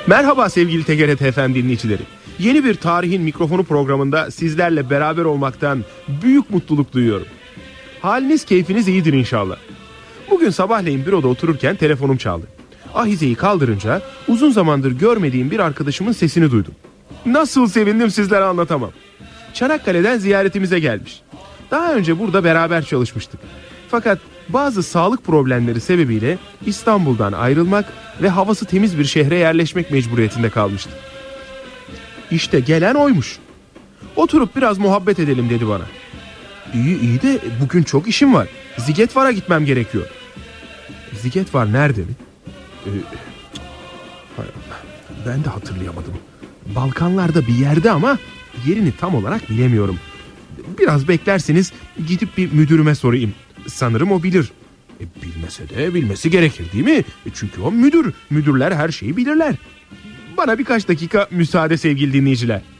Merhaba sevgili TGRT FM dinleyicileri. Yeni bir Tarihin Mikrofonu programında sizlerle beraber olmaktan büyük mutluluk duyuyorum. Haliniz, keyfiniz iyidir inşallah. Bugün sabahleyin büroda otururken telefonum çaldı. Ahizeyi kaldırınca uzun zamandır görmediğim bir arkadaşımın sesini duydum. Nasıl sevindim sizlere anlatamam. Çanakkale'den ziyaretimize gelmiş. Daha önce burada beraber çalışmıştık. Fakat bazı sağlık problemleri sebebiyle İstanbul'dan ayrılmak ve havası temiz bir şehre yerleşmek mecburiyetinde kalmıştı. İşte gelen oymuş. Oturup biraz muhabbet edelim dedi bana. İyi de bugün çok işim var. Zigetvar'a gitmem gerekiyor. Zigetvar nerede mi? Hay Allah, ben de hatırlayamadım. Balkanlarda bir yerde ama yerini tam olarak bilemiyorum. Biraz beklerseniz gidip bir müdürüme sorayım. Sanırım o bilir. Bilmese de bilmesi gerekir değil mi? Çünkü o müdür. Müdürler her şeyi bilirler. Bana birkaç dakika müsaade sevgili dinleyiciler.